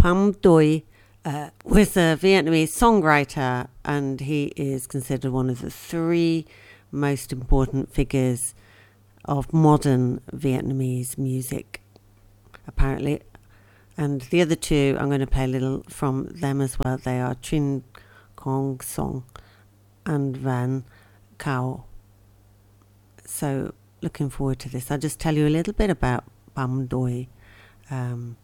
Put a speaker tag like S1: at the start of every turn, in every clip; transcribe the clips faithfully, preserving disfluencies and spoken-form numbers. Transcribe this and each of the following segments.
S1: Pham Doi uh, was a Vietnamese songwriter, and he is considered one of the three most important figures of modern Vietnamese music, apparently. And the other two, I'm going to play a little from them as well. They are Trinh Quang Song and Van Cao. So looking forward to this. I'll just tell you a little bit about Pham Doi. Um,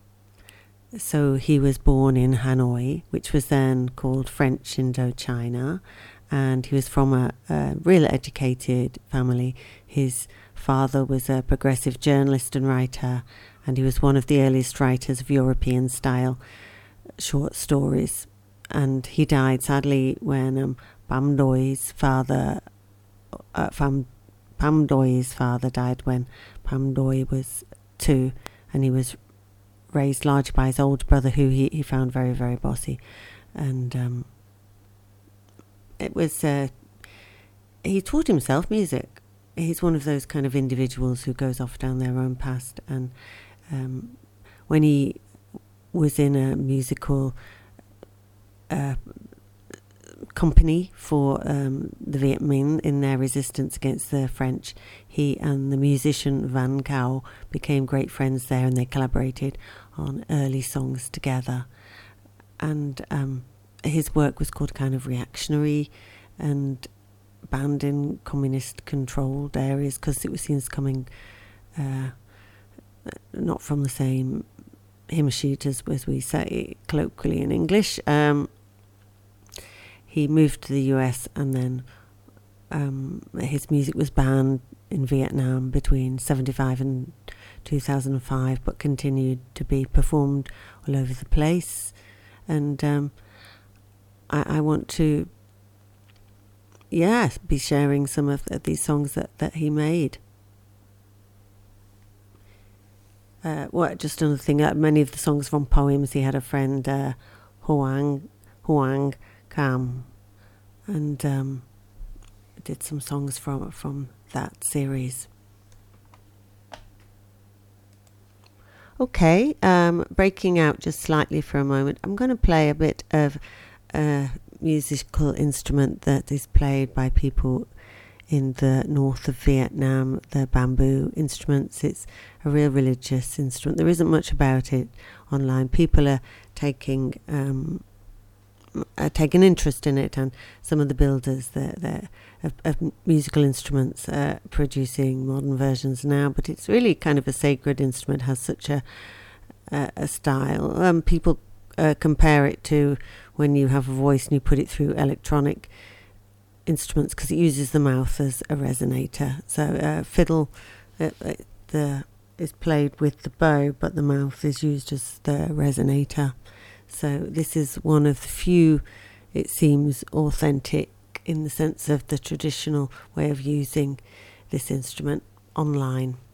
S1: so he was born in Hanoi, which was then called French Indochina, and he was from a, a real educated family. His father was a progressive journalist and writer, and he was one of the earliest writers of European-style short stories. And he died, sadly, when um, Pham Doi's father, uh, Pham, Pham Doi's father died when Pham Doi was two, and he was raised largely by his older brother, who he, he found very, very bossy. And um, it was, uh, he taught himself music. He's one of those kind of individuals who goes off down their own past. And um, when he was in a musical uh, company for um, the Viet Minh in their resistance against the French, he and the musician Van Cao became great friends there, and they collaborated on early songs together. And um, his work was called kind of reactionary and banned in communist-controlled areas because it was seen as coming uh, not from the same hymn sheet as, as we say colloquially in English. Um, he moved to the U S, and then um, his music was banned in Vietnam between seventy-five and two thousand five, but continued to be performed all over the place. And um, I, I want to yeah, be sharing some of the, these songs that, that he made. Uh, well, just another thing, uh, many of the songs from poems. He had a friend, uh, Hoang, Hoang Cam, and um, did some songs from, from that series. Okay, um, breaking out just slightly for a moment, I'm going to play a bit of a musical instrument that is played by people in the north of Vietnam, the bamboo instruments. It's a real religious instrument. There isn't much about it online. People are taking um, are taking interest in it, and some of the builders they're, they're, of, of musical instruments are producing modern versions now, but it's really kind of a sacred instrument, has such a, a, a style. Um, people uh, compare it to when you have a voice and you put it through electronic instruments, because it uses the mouth as a resonator. So uh, fiddle uh, uh, the is played with the bow, but the mouth is used as the resonator. So this is one of the few, it seems, authentic in the sense of the traditional way of using this instrument online.